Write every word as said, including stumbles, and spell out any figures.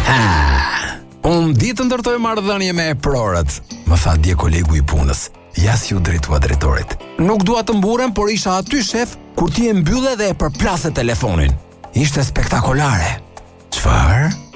Ha! Unë ditë ndërtoj marrëdhënie me prorët, më tha dje kolegu i punës. Ja si u drejtua drejtorit. Nuk dua të mburem, por isha aty shef kur ti e mbylle dhe e përplase telefonin. Ishte spektakolare. Çfarë?